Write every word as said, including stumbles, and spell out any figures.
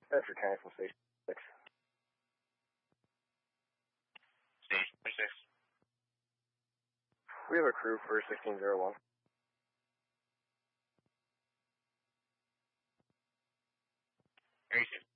That's for County from Station six. Station six. We have a crew for sixteen oh one. Very good.